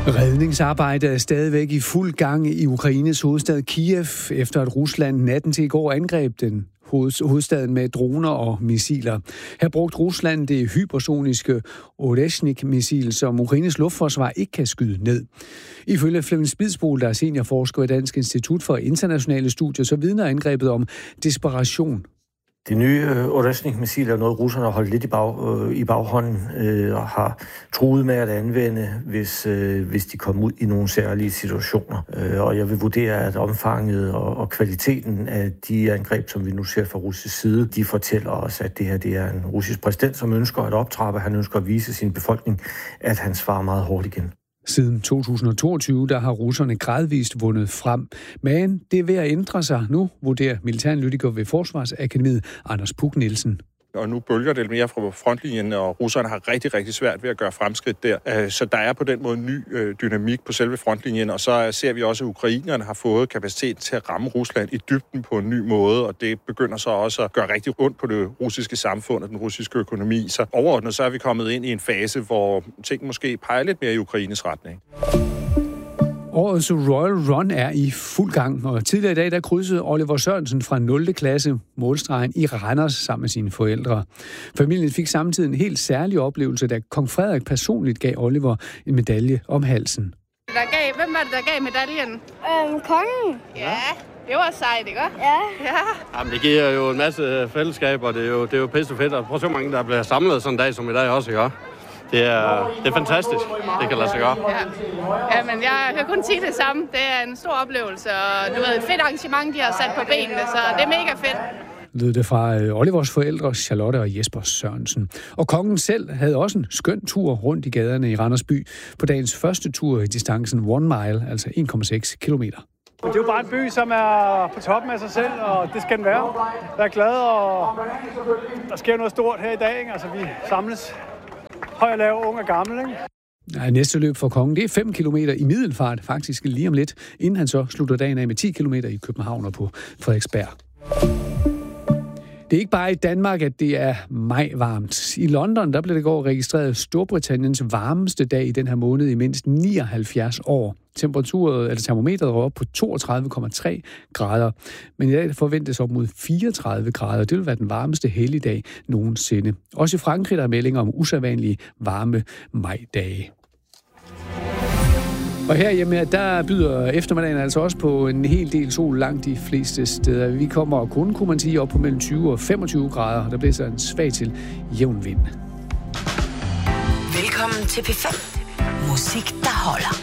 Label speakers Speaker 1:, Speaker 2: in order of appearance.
Speaker 1: Redningsarbejdet er stadigvæk i fuld gang i Ukraines hovedstad Kiev, efter at Rusland natten til i går angreb den hovedstaden med droner og missiler. Her brugte Rusland det hypersoniske Oreshnik-missil, som Ukraines luftforsvar ikke kan skyde ned. Ifølge Flemming Spidsbol, der er seniorforsker ved Dansk Institut for Internationale Studier, så vidner angrebet om desperation.
Speaker 2: Det nye Oreshnik-missil er noget, russerne har holdt lidt i baghånden og har truet med at anvende, hvis de kommer ud i nogle særlige situationer. Og jeg vil vurdere, at omfanget og kvaliteten af de angreb, som vi nu ser fra russisk side, de fortæller os, at det her det er en russisk præsident, som ønsker at optrappe. Han ønsker at vise sin befolkning, at han svarer meget hårdt igen.
Speaker 1: Siden 2022, der har russerne gradvist vundet frem. Men det er ved at ændre sig nu, vurderer militæranalytiker ved Forsvarsakademiet Anders Puk Nielsen.
Speaker 3: Og nu bølger det mere fra frontlinjen, og russerne har rigtig, rigtig svært ved at gøre fremskridt der. Så der er på den måde ny dynamik på selve frontlinjen, og så ser vi også, at ukrainerne har fået kapacitet til at ramme Rusland i dybden på en ny måde, og det begynder så også at gøre rigtig ondt på det russiske samfund og den russiske økonomi. Så overordnet så er vi kommet ind i en fase, hvor ting måske peger lidt mere i Ukraines retning.
Speaker 1: Årets Royal Run er i fuld gang, og tidligere i dag der krydsede Oliver Sørensen fra 0. klasse målstregen i Randers sammen med sine forældre. Familien fik samtidig en helt særlig oplevelse, da kong Frederik personligt gav Oliver en medalje om halsen.
Speaker 4: Hvem var det, der gav medaljen?
Speaker 5: Kongen.
Speaker 4: Ja, det var sejt, ikke?
Speaker 5: Ja.
Speaker 6: Jamen, det giver jo en masse fællesskab, og det er jo pisse fedt. Prøv så mange, der bliver samlet sådan en dag som i dag også, ikke? Det er fantastisk, det kan lade sig gøre.
Speaker 4: Ja, men jeg kan kun sige det samme. Det er en stor oplevelse, og et fedt arrangement, de har sat på benene, så det er mega fedt.
Speaker 1: Lød det fra Olivers forældre, Charlotte og Jesper Sørensen. Og kongen selv havde også en skøn tur rundt i gaderne i Randers by på dagens første tur i distancen 1 mile, altså 1,6 kilometer.
Speaker 7: Det er jo bare en by, som er på toppen af sig selv, og det skal den være. Jeg er glad, og der sker noget stort her i dag, ikke? Altså vi samles høj og lav, ung og gammel, ikke?
Speaker 1: Ja, næste løb for kongen, det er 5 kilometer i middelfart, faktisk lige om lidt, inden han så slutter dagen af med 10 kilometer i København og på Frederiksberg. Det er ikke bare i Danmark, at det er majvarmt. I London, der blev det i går registreret Storbritanniens varmeste dag i den her måned i mindst 79 år. Termometret var op på 32,3 grader, men i dag forventes op mod 34 grader. Det vil være den varmeste helligdag nogensinde. Også i Frankrig der er meldinger om usædvanlige varme majdage. Og herhjemme, der byder eftermiddagen altså også på en hel del sol langt de fleste steder. Vi kommer kun, kunne man sige, op på mellem 20 og 25 grader, og der bliver så en svag til jævn vind.
Speaker 8: Velkommen til P5. Musik, der holder.